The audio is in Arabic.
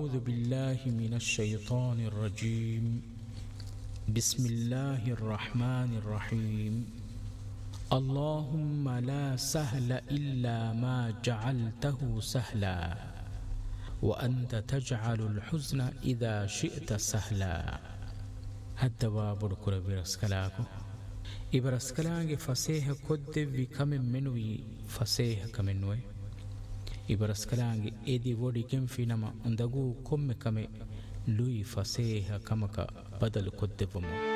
أعوذ بالله من الشيطان الرجيم بسم الله الرحمن الرحيم اللهم لا سهل إلا ما جعلته سهلا وأنت تجعل الحزن إذا شئت سهلا. هدوا بركر برسكلاكو إبرسكلاغي فسيح كد في كم منوي فسيح كمنوي إبرسكلاغي إدي ودي كم في نما اندغو كم كم لوي فسيح كمك بدل كد فمو